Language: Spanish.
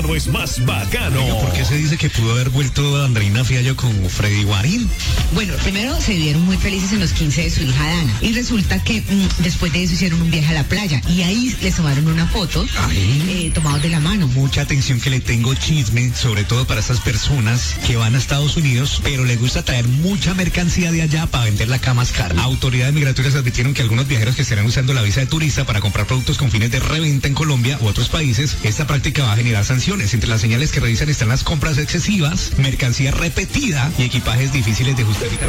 todo es más bacano. ¿Por qué se dice que pudo haber vuelto Andreina Fiallo con Freddy Guarín? Bueno, primero se vieron muy felices en los 15 de su hija Dana. Y resulta que después de eso hicieron un viaje a la playa. Y ahí les tomaron una foto, tomados de la mano. Mucha atención que le tengo chisme, sobre todo para esas personas que van a Estados Unidos, pero les gusta traer mucha mercancía de allá para venderla acá más cara. Autoridades migratorias advirtieron que algunos viajeros que estarán usando la visa de turista para comprar productos con fines de reventa en Colombia u otros países, esta práctica va a generar sanciones. Entre las señales que revisan están las compras excesivas, mercancía repetida y equipajes difíciles de justificar.